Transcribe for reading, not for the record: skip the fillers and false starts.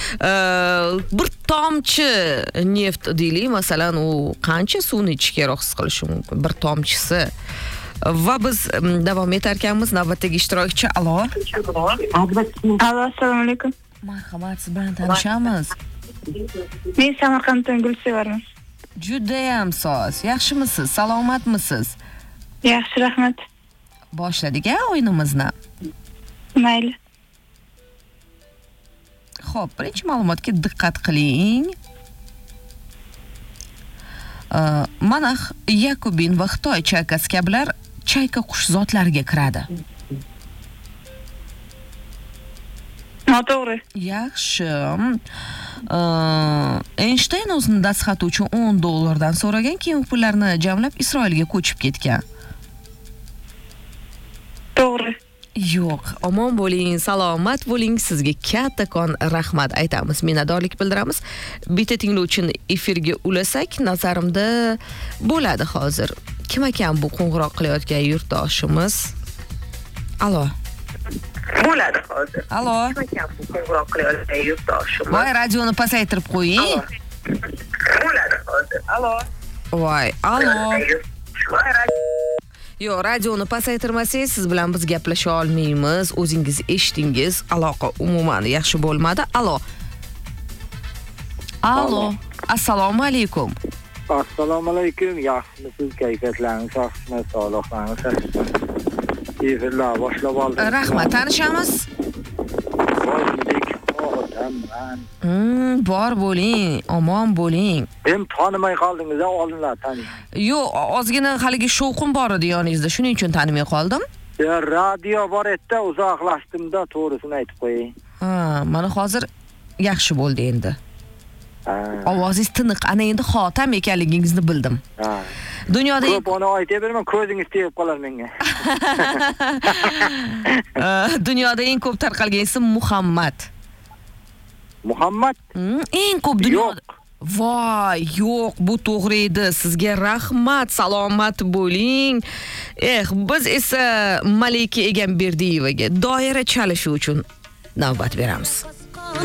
Bir tomchi neft deylik, masalan, u qancha suvni ichish kerak his qilishi mumkin? Bir tomchisi. Va biz davom etarkanmiz. Navbatdagi ishtirokchi, alo. Alo, assalomu alaykum. Marhamat, siz bilan tanishamiz. Men Samarqanddan Gulsevarman. Judayam soz. Yaxshimisiz? Salomatmisiz? Yaxshi, rahmat. Boshladik-a o'yinimizni. Mayli. Xo'p, birinchi ma'lumotga diqqat qiling. Manax, Yakubin va Xitoy chaykasi kabilar chayka qush zotlariga kiradi. Noto'g'ri. Yaxshi. Einstein o'zini dasxati uchun $10 so'ragan, keyin pullarni jamlab Isroilga ko'chib ketgan. To'g'ri. Yo'q, omon bo'ling, salomat bo'ling. Sizga kattakon rahmat aytamiz, minnatdorlik bildiramiz. Bitta tinglovchini efirga ulasak, nazarimda bo'ladi hozir. Kim ekan bu qo'ng'iroq qilayotgan yurtdoshimiz? Alo. Bo'ladi hozir. Alo. Kim ekan bu qo'ng'iroq qilayotgan yurtdoshimiz? Voy, radioni pasaytirib qo'ying. Bo'ladi hozir. Alo. Voy, alo. Voy, Yo'q, radioni pasaytirmasangiz siz bilan biz gaplasha olmaymiz. O'zingiz eshitdingiz, aloqa umuman yaxshi bo'lmadi. Alo. Alo. Assalomu alaykum. Assalomu alaykum. Yaxshimisiz? Kayfiyatlaringiz yaxshimi? Sog'liqlaringiz efirlar boshlab oldim. Rahmat, tanishamiz. Bor bo'ling, omon bo'ling. Hem tanimay qoldingiz, oldinlar taning. Yo'q, ozgina haligi shovqin bor edi yoningizda, shuning uchun tanimay qoldim. Radio bor edi, uzoqlashdimda, to'g'risini aytib qo'ying. Mana hozir yaxshi bo'ldi endi. Ovozingiz tiniq, ana endi xotam ekanligingizni bildim. Dunyoda ko'p ona aytaverman, ko'zingiz tegib qolar menga. Dunyoda eng ko'p tarqalgan ism Muhammad. Muhammad? Eng ko'p dunyoda. Voy, yo'q, bu to'g'ri edi. Sizga rahmat, salomat bo'ling. Biz esa Malika Egamberdiyevaga doira chalishi uchun navbat beramiz.